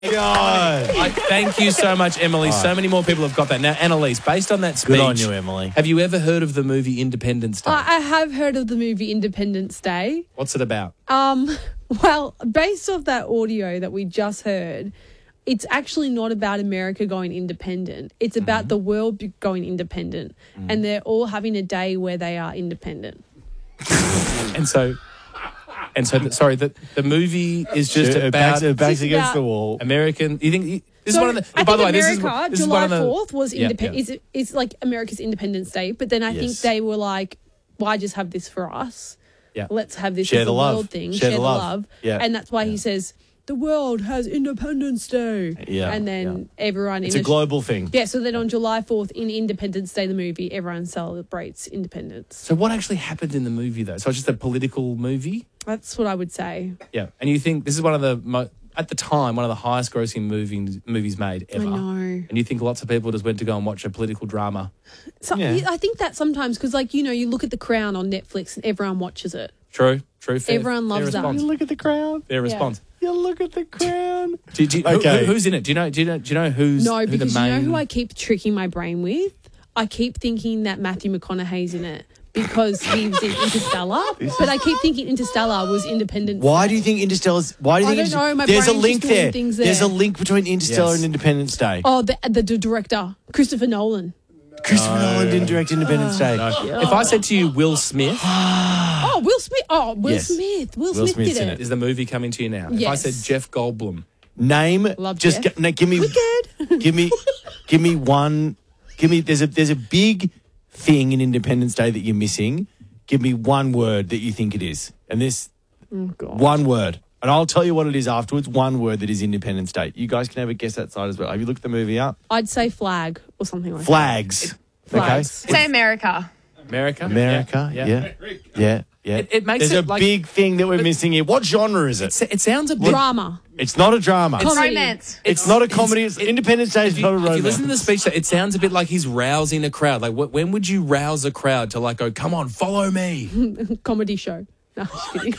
God. Thank you so much, Emily. So many more people have got that. Now, Annalise, based on that speech... Good on you, Emily. Have you ever heard of the movie Independence Day? I have heard of the movie Independence Day. What's it about? Well, based off that audio that we just heard, it's actually not about America going independent. It's about the world going independent. And they're all having a day where they are independent. The movie is just about... It backs against the wall. American... You think... This is one of the... I by the think way, America, this is July one of the... 4th was is like America's Independence Day, but then I think they were like, why just have this for us? Yeah. Let's have this Share as the a love. world thing. Share the love. Yeah. And that's why he says, the world has Independence Day. Yeah. And then everyone... It's a global thing. Yeah, so then on July 4th, in Independence Day, the movie, everyone celebrates independence. So what actually happened in the movie, though? So it's just a political movie? That's what I would say. Yeah. And you think this is one of the... at the time, one of the highest grossing movies made ever. I know. And you think lots of people just went to go and watch a political drama. So I think that sometimes, because you look at The Crown on Netflix and everyone watches it. True. Fair, Everyone loves fair that. response. You look at the crown. Fair response. You look at the crown. Who's in it? Do you know who's No, who because the main... you know who I keep tricking my brain with? I keep thinking that Matthew McConaughey's in it because he was in Interstellar, but I keep thinking Interstellar was Independence Why Day. do you think Interstellar's... Why do you I think... don't know, my there's a brain's link just doing there. things there. There's a link between Interstellar Yes. and Independence Day. Oh, the director, Christopher Nolan. Christopher Nolan didn't direct Independence Day. If I said to you Will Smith, Oh, Will Smith. Oh, Will Yes. Smith. Will Will Smith Smith's did in it. is the movie coming to you now? If I Yes. said Jeff Goldblum, Name... Love just Jeff. give me... Wicked. Give me one... There's a big thing in Independence Day that you're missing. Give me one word that you think it is. And this... God. One word. And I'll tell you what it is afterwards. One word that is Independence Day. You guys can have a guess that side as well. Have you looked at the movie up? I'd say flag or something like Flags. Flags. Say America. America. America. Yeah. It makes There's it a like- big thing that we're missing here. What genre is it? It sounds a that. bit... Drama. It's not a drama. Comedy. Romance. It's not a comedy. Independence Day is not a If romance. you listen to the speech, it sounds a bit like he's rousing a crowd. Like, when would you rouse a crowd to like go, come on, follow me? Comedy show. No, just kidding.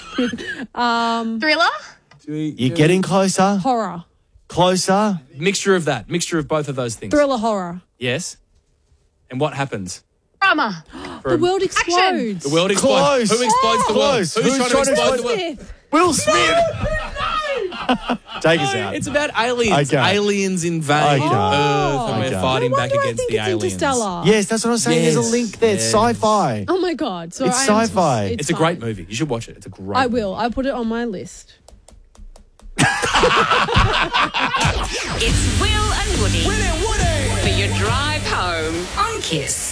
Thriller? You're getting closer. Horror. Closer. Mixture of both of those things. Thriller horror. Yes. And what happens? Drama. The world explodes. The world explodes. Close. Who explodes the world? Close. Who's trying to explode the world? Smith. Will Smith. Take us out. It's about aliens. Okay. Aliens invade Okay. Earth, and we're Okay. fighting No back wonder I against think the it's aliens. Interstellar. Yes, that's what I was saying. There's a Yes. link there. It's Yes. sci-fi. Oh my God. So It's I am- sci-fi. It's a fine. great movie. You should watch it. It's a great I movie. will. I put it on my list. It's Will and Woody. For your drive home on Kiss.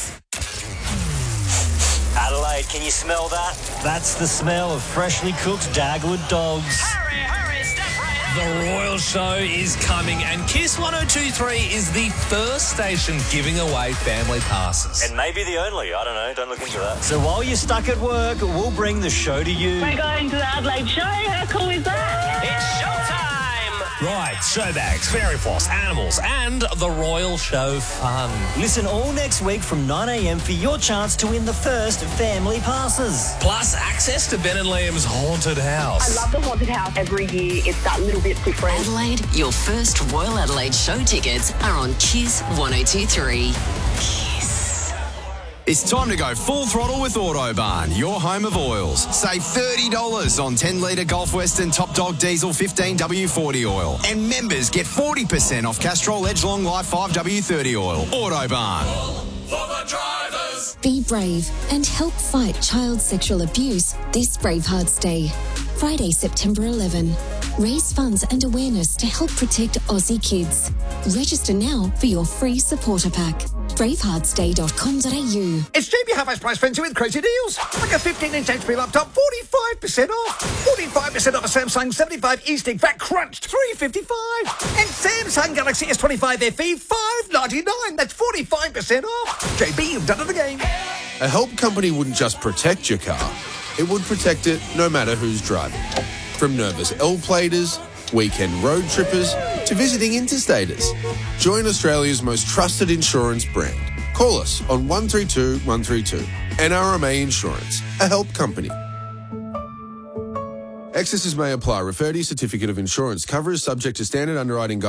Adelaide, can you smell that? That's the smell of freshly cooked Dagwood dogs. The Royal Show is coming, and Kiss 102.3 is the first station giving away family passes. And maybe the only. I don't know. Don't look into that. So while you're stuck at work, we'll bring the show to you. We're going to the Adelaide show. How cool is that? It's showtime! Right, showbags, fairy floss, animals, and the Royal Show fun. Listen all next week from 9 a.m. for your chance to win the first family passes. Plus, access to Ben and Liam's haunted house. I love the haunted house. Every year it's that little bit different. Adelaide, your first Royal Adelaide show tickets are on Kiss 102.3. Kiss. It's time to go full throttle with Autobarn, your home of oils. Save $30 on 10-litre Gulf Western Top Dog Diesel 15W40 oil. And members get 40% off Castrol Edge Long Life 5W30 oil. Autobarn. For the drivers. Be brave and help fight child sexual abuse this Bravehearts Day. Friday, September 11. Raise funds and awareness to help protect Aussie kids. Register now for your free supporter pack. braveheartsday.com.au. It's JB Half Price Frenzy with crazy deals. Like a 15-inch HP laptop, 45% off. 45% off a Samsung 75 E-Stick Fat Crunched, $355. And Samsung Galaxy S25 FE, $599. That's 45% off. JB, you've done it again. A help company wouldn't just protect your car, it would protect it no matter who's driving. From nervous L-platers, weekend road trippers, to visiting interstaters. Join Australia's most trusted insurance brand. Call us on 132 132. NRMA Insurance, a help company. Excesses may apply. Refer to your certificate of insurance. Cover is subject to standard underwriting